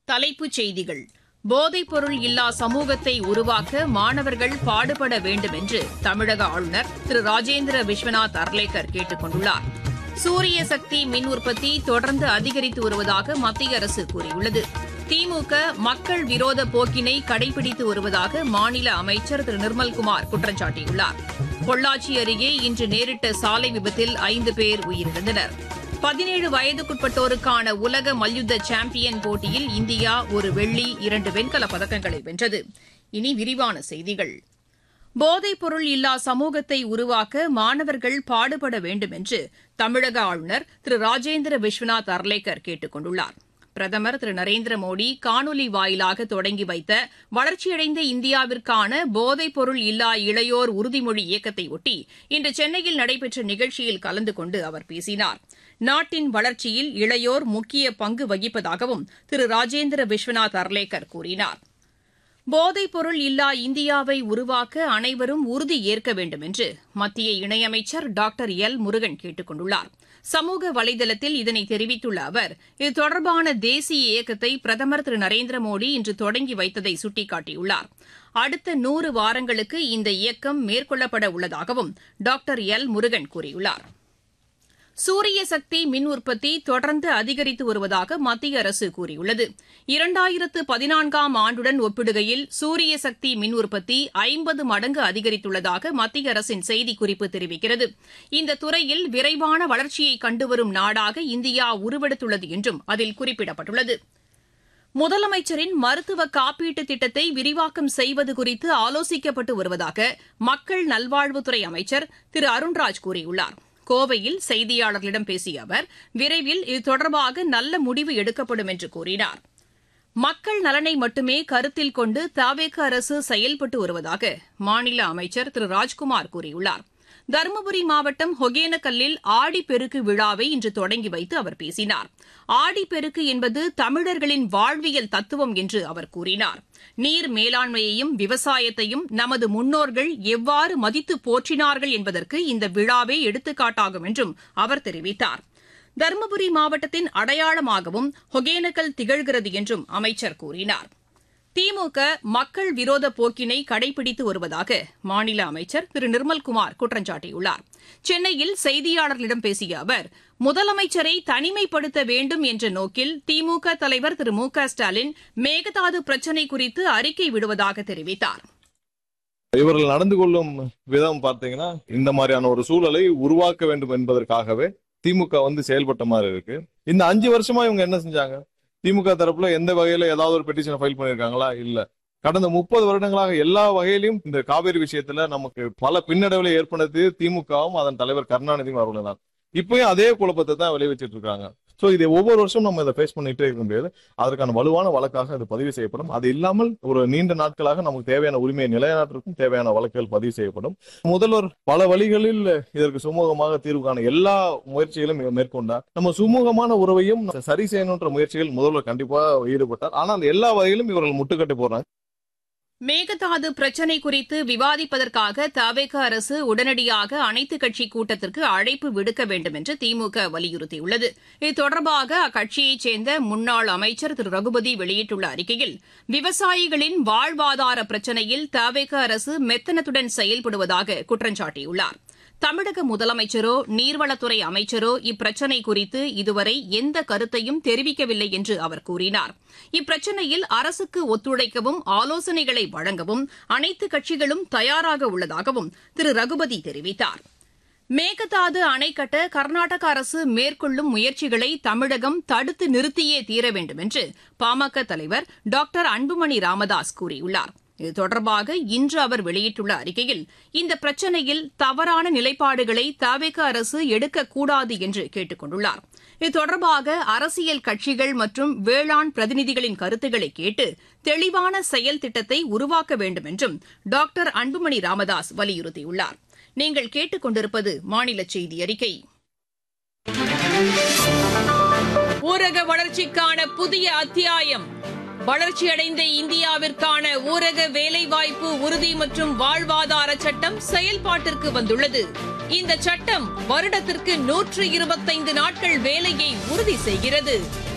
தலைப்புச் செய்திகள். போதைப்பொருள் இல்லா சமூகத்தை உருவாக்க மாணவர்கள் பாடுபட வேண்டும் என்று தமிழக ஆளுநர் திரு ராஜேந்திர விஸ்வநாத் அர்லேக்கர் கேட்டுக் கொண்டுள்ளார். சூரிய சக்தி மின் உற்பத்தி தொடர்ந்து அதிகரித்து வருவதாக மத்திய அரசு கூறியுள்ளது. திமுக மக்கள் விரோத போக்கினை கடைபிடித்து வருவதாக மாநில அமைச்சர் திரு நிர்மல்குமார் குற்றம் சாட்டியுள்ளார். பொள்ளாச்சி அருகே இன்று நேரிட்ட சாலை விபத்தில் 5 பேர் உயிரிழந்தனர். 17 வயதுக்குட்பட்டோருக்கான உலக மல்யுத்த சாம்பியன் போட்டியில் இந்தியா ஒரு வெள்ளி 2 வெண்கலப் பதக்கங்களை வென்றது. இனி விரிவான செய்திகள். போதைப்பொருள் இல்லா சமூகத்தை உருவாக்க மாணவர்கள் பாடுபட வேண்டும் என்று தமிழக ஆளுநர் திரு ராஜேந்திர விஸ்வநாத் அர்லேக்கர் கேட்டுக் கொண்டுள்ளார். பிரதமர் திரு நரேந்திர மோடி காணொலி வாயிலாக தொடங்கி வைத்த வளர்ச்சியடைந்த இந்தியாவிற்கான போதைப்பொருள் இல்லா இளையோர் உறுதிமொழி இயக்கத்தையொட்டி இன்று சென்னையில் நடைபெற்ற நிகழ்ச்சியில் கலந்து கொண்டு அவர் பேசினார். நாட்டின் வளர்ச்சியில் இளையோர் முக்கிய பங்கு வகிப்பதாகவும் திரு ராஜேந்திர விஸ்வநாத் அர்லேக்கர் கூறினார். போதைப்பொருள் இல்லா இந்தியாவை உருவாக்க அனைவரும் உறுதி ஏற்க வேண்டும் என்று மத்திய இணையமைச்சர் டாக்டர் எல் முருகன் கேட்டுக் கொண்டுள்ளார். சமூக வலைதளத்தில் இதனை தெரிவித்துள்ள அவர், இது தொடர்பான தேசிய இயக்கத்தை பிரதமர் திரு நரேந்திர மோடி இன்று தொடங்கி வைத்ததை சுட்டிக்காட்டியுள்ளார். அடுத்த 100 வாரங்களுக்கு இந்த இயக்கம் மேற்கொள்ளப்பட உள்ளதாகவும் டாக்டர் எல் முருகன் கூறியுள்ளார். சூரிய சக்தி மின் உற்பத்தி தொடர்ந்து அதிகரித்து வருவதாக மத்திய அரசு கூறியுள்ளது. 2014ஆம் ஆண்டுடன் ஒப்பிடுகையில் சூரிய சக்தி மின் உற்பத்தி 50 மடங்கு அதிகரித்துள்ளதாக மத்திய அரசின் செய்திக்குறிப்பு தெரிவிக்கிறது. இந்த துறையில் விரைவான வளர்ச்சியை கண்டுவரும் நாடாக இந்தியா உருவெடுத்துள்ளது என்றும் அதில் குறிப்பிடப்பட்டுள்ளது. முதலமைச்சரின் மருத்துவ காப்பீட்டு திட்டத்தை விரிவாக்கம் செய்வது குறித்து ஆலோசிக்கப்பட்டு வருவதாக மக்கள் நல்வாழ்வுத்துறை அமைச்சர் திரு அருண்ராஜ் கூறியுள்ளார். கோவையில் செய்தியாளர்களிடம் பேசிய அவர், விரைவில் இது தொடர்பாக நல்ல முடிவு எடுக்கப்படும் என்று கூறினார். மக்கள் நலனை மட்டுமே கருத்தில் கொண்டு தவேக அரசு செயல்பட்டு வருவதாக மாநில அமைச்சர் திரு ராஜ்குமார் கூறியுள்ளார். தருமபுரி மாவட்டம் ஒகேனக்கல்லில் ஆடிப்பெருக்கு விழாவை இன்று தொடங்கி வைத்து அவர் பேசினார். ஆடிப்பெருக்கு என்பது தமிழர்களின் வாழ்வியல் தத்துவம் என்று அவர் கூறினார். நீர் மேலாண்மையையும் விவசாயத்தையும் நமது முன்னோர்கள் எவ்வாறு மதித்து போற்றினார்கள் என்பதற்கு இந்த விழாவே எடுத்துக்காட்டாகும் என்றும் அவர் தெரிவித்தார். தருமபுரி மாவட்டத்தின் அடையாளமாகவும் ஒகேனக்கல் திகழ்கிறது என்றும் அமைச்சர் கூறினார். திமுக மக்கள் விரோத போக்கினை கடைபிடித்து வருவதாக மாநில அமைச்சர் திரு நிர்மல்குமார் குற்றம் சாட்டியுள்ளார். சென்னையில் செய்தியாளர்களிடம் பேசிய அவர், முதலமைச்சரை தனிமைப்படுத்த வேண்டும் என்ற நோக்கில் திமுக தலைவர் திரு மு க ஸ்டாலின் மேகதாது பிரச்சினை குறித்து அறிக்கை விடுவதாக தெரிவித்தார். இவர்கள் நடந்து கொள்ளும் விதம் பார்த்தீங்கன்னா, இந்த மாதிரியான ஒரு சூழலை உருவாக்க வேண்டும் என்பதற்காகவே திமுக செயல்பட்ட மாதிரி இருக்கு. இந்த 5 வருஷமா இவங்க என்ன செஞ்சாங்க? திமுக தரப்புல எந்த வகையில ஏதாவது ஒரு பெட்டிஷனை ஃபைல் பண்ணிருக்காங்களா? இல்ல. கடந்த 30 வருடங்களாக எல்லா வகையிலும் இந்த காவிரி விஷயத்துல நமக்கு பல பின்னடைவுகளை ஏற்படுத்தி திமுகவும் அதன் தலைவர் கருணாநிதியும் அவர்கள் இப்பயும் அதே குழப்பத்தை தான் விளைவிச்சிட்டு இருக்காங்க. சோ இதை ஒவ்வொரு வருஷம் நம்ம இதை ஃபேஸ் பண்ணிட்டே இருக்க முடியாது. அதற்கான வலுவான வழக்காக அது பதிவு செய்யப்படும். அது இல்லாமல் ஒரு நீண்ட நாட்களாக நமக்கு தேவையான உரிமையை நிலைநாட்டுக்கும் தேவையான வழக்குகள் பதிவு செய்யப்படும். முதல்வர் பல வழிகளில் இதற்கு சுமூகமாக தீர்வு காண எல்லா முயற்சிகளும் மேற்கொண்டார். நம்ம சுமூகமான உறவையும் சரி செய்யணுன்ற முயற்சிகள் முதல்வர் கண்டிப்பா ஈடுபட்டார். ஆனால் அந்த எல்லா வகையிலும் இவர்கள் முட்டுக்கட்டை போடுறாங்க. மேகதாது பிரச்சினை குறித்து விவாதிப்பதற்காக தவேக அரசு உடனடியாக அனைத்துக் கட்சி கூட்டத்திற்கு அழைப்பு விடுக்க வேண்டும் என்று திமுக வலியுறுத்தியுள்ளது. இது தொடர்பாக அக்கட்சியைச் சேர்ந்த முன்னாள் அமைச்சர் திரு ரகுபதி வெளியிட்டுள்ள அறிக்கையில், விவசாயிகளின் வாழ்வாதார பிரச்சினையில் தவேக அரசு மெத்தனத்துடன் செயல்படுவதாக குற்றம் சாட்டியுள்ளார். தமிழக முதலமைச்சரோ நீர்வளத்துறை அமைச்சரோ இப்பிரச்சினை குறித்து இதுவரை எந்த கருத்தையும் தெரிவிக்கவில்லை என்று அவர் கூறினார். இப்பிரச்சினையில் அரசுக்கு ஒத்துழைக்கவும் ஆலோசனைகளை வழங்கவும் அனைத்து கட்சிகளும் தயாராக உள்ளதாகவும் திரு ரகுபதி தெரிவித்தார். மேகதாது அணை கட்ட கர்நாடக அரசு மேற்கொள்ளும் முயற்சிகளை தமிழகம் தடுத்து நிறுத்தியே தீர வேண்டும் என்று பாமக தலைவர் டாக்டர் அன்புமணி ராமதாஸ் கூறியுள்ளார். இது தொடர்பாக இன்று அவர் வெளியிட்டுள்ள அறிக்கையில், இந்த பிரச்சினையில் தவறான நிலைப்பாடுகளை தவேக அரசு எடுக்கக்கூடாது என்று கேட்டுக் கொண்டுள்ளார். இது தொடர்பாக அரசியல் கட்சிகள் மற்றும் வேளாண் பிரதிநிதிகளின் கருத்துக்களை கேட்டு தெளிவான செயல் திட்டத்தை உருவாக்க வேண்டும் என்றும் டாக்டர் அன்புமணி ராமதாஸ் வலியுறுத்தியுள்ளார். நீங்கள் கேட்டுக் கொண்டிருப்பது மாநில செய்தி அறிக்கை. ஊரக வளர்ச்சிக்கான புதிய அத்தியாயம். வளர்ச்சியடைந்த இந்தியாவிற்கான ஊரக வேலைவாய்ப்பு உறுதி மற்றும் வாழ்வாதார சட்டம் செயல்பாட்டிற்கு வந்துள்ளது. இந்த சட்டம் வருடத்திற்கு 125 நாட்கள் வேலையை உறுதி செய்கிறது.